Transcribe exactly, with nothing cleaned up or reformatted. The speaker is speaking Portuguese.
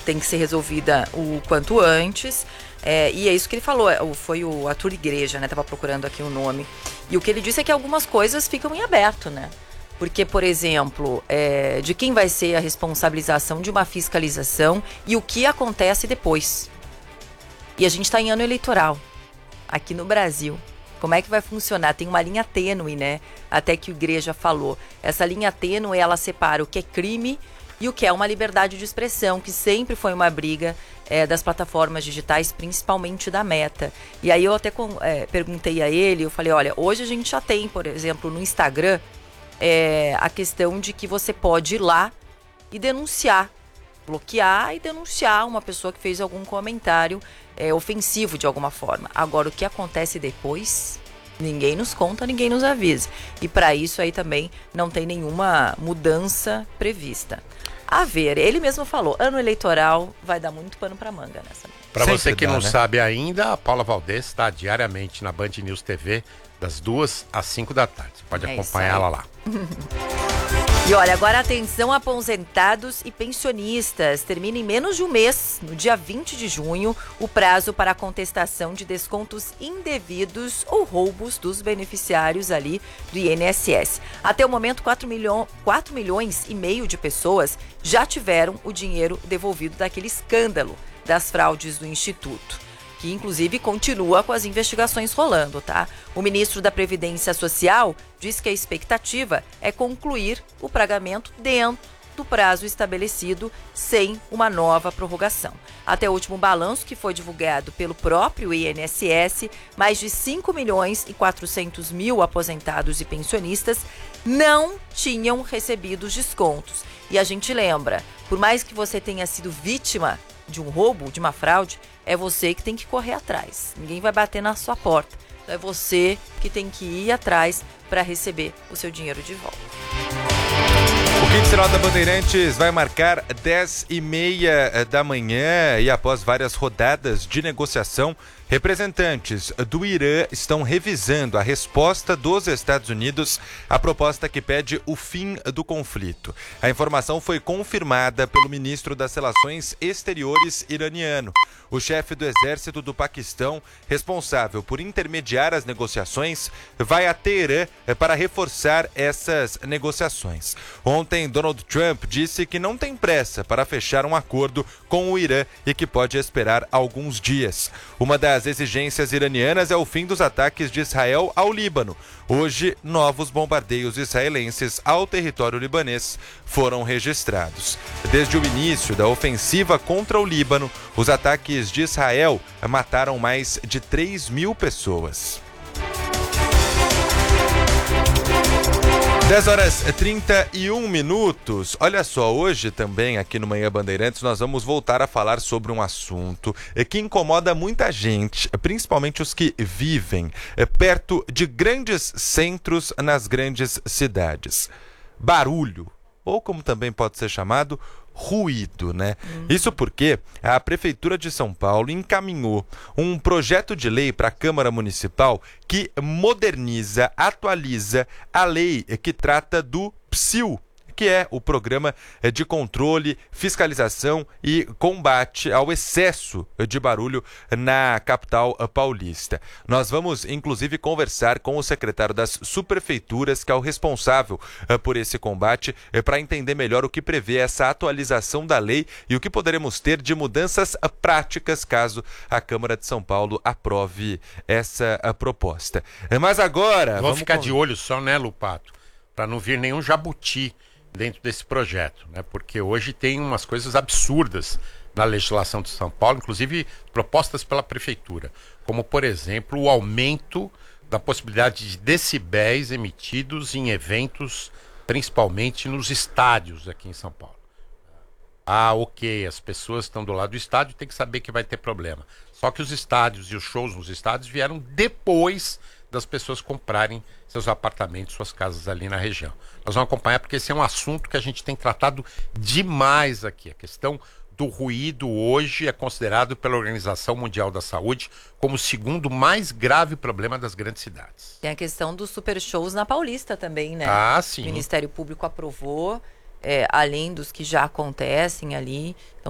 tem que ser resolvida o quanto antes. É, e é isso que ele falou, foi o Arthur Igreja, né? Tava procurando aqui o nome. E o que ele disse é que algumas coisas ficam em aberto, né? Porque, por exemplo, é, de quem vai ser a responsabilização de uma fiscalização e o que acontece depois. E a gente está em ano eleitoral, aqui no Brasil. Como é que vai funcionar? Tem uma linha tênue, né? Até que o Igreja falou. Essa linha tênue, ela separa o que é crime e o que é uma liberdade de expressão, que sempre foi uma briga é, das plataformas digitais, principalmente da Meta. E aí eu até com, é, perguntei a ele, eu falei, olha, hoje a gente já tem, por exemplo, no Instagram, é, a questão de que você pode ir lá e denunciar, bloquear e denunciar uma pessoa que fez algum comentário é, ofensivo de alguma forma. Agora, o que acontece depois, ninguém nos conta, ninguém nos avisa. E para isso aí também não tem nenhuma mudança prevista. A ver, ele mesmo falou, ano eleitoral vai dar muito pano para manga nessa. Para você que dá, não né? sabe ainda, a Paula Valdez está diariamente na Band News T V, das duas às cinco da tarde. Você pode É acompanhar ela lá. E olha, agora atenção aposentados e pensionistas. Termina em menos de um mês, no dia vinte de junho, o prazo para a contestação de descontos indevidos ou roubos dos beneficiários ali do I N S S. Até o momento, quatro milhões e meio de pessoas já tiveram o dinheiro devolvido daquele escândalo das fraudes do Instituto, que inclusive continua com as investigações rolando, tá? O ministro da Previdência Social diz que a expectativa é concluir o pagamento dentro do prazo estabelecido, sem uma nova prorrogação. Até o último balanço, que foi divulgado pelo próprio I N S S, mais de cinco milhões e quatrocentos mil aposentados e pensionistas não tinham recebido os descontos. E a gente lembra, por mais que você tenha sido vítima de um roubo, de uma fraude, é você que tem que correr atrás. Ninguém vai bater na sua porta. Então é você que tem que ir atrás para receber o seu dinheiro de volta. O Quinto Sinal da Bandeirantes vai marcar dez e meia da manhã e após várias rodadas de negociação, representantes do Irã estão revisando a resposta dos Estados Unidos à proposta que pede o fim do conflito. A informação foi confirmada pelo ministro das Relações Exteriores iraniano. O chefe do exército do Paquistão, responsável por intermediar as negociações, vai a Teherã para reforçar essas negociações. Ontem, Donald Trump disse que não tem pressa para fechar um acordo com o Irã e que pode esperar alguns dias. Uma das As exigências iranianas é o fim dos ataques de Israel ao Líbano. Hoje, novos bombardeios israelenses ao território libanês foram registrados. Desde o início da ofensiva contra o Líbano, os ataques de Israel mataram mais de três mil pessoas. dez horas e trinta e um minutos. Olha só, hoje também aqui no Manhã Bandeirantes nós vamos voltar a falar sobre um assunto que incomoda muita gente, principalmente os que vivem perto de grandes centros nas grandes cidades. Barulho, ou como também pode ser chamado, ruído, né? Uhum. Isso porque a Prefeitura de São Paulo encaminhou um projeto de lei para a Câmara Municipal que moderniza, atualiza a lei que trata do Psil, que é o Programa de Controle, Fiscalização e Combate ao Excesso de Barulho na capital paulista. Nós vamos, inclusive, conversar com o secretário das subprefeituras, que é o responsável por esse combate, para entender melhor o que prevê essa atualização da lei e o que poderemos ter de mudanças práticas caso a Câmara de São Paulo aprove essa proposta. Mas agora... Vamos, vamos ficar com... de olho só, né, Lupato? Para não vir nenhum jabuti dentro desse projeto, né? Porque hoje tem umas coisas absurdas na legislação de São Paulo, inclusive propostas pela Prefeitura, como, por exemplo, o aumento da possibilidade de decibéis emitidos em eventos, principalmente nos estádios aqui em São Paulo. Ah, ok, as pessoas estão do lado do estádio, tem que saber que vai ter problema. Só que os estádios e os shows nos estádios vieram depois das pessoas comprarem seus apartamentos, suas casas ali na região. Nós vamos acompanhar porque esse é um assunto que a gente tem tratado demais aqui. A questão do ruído hoje é considerado pela Organização Mundial da Saúde como o segundo mais grave problema das grandes cidades. Tem a questão dos super shows na Paulista também, né? Ah, sim. O Ministério Público aprovou, é, além dos que já acontecem ali. Então,